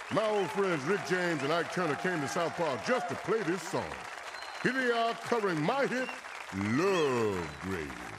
My old friends Rick James and Ike Turner came to South Park just to play this song. Here they are covering my hit, Love Grave.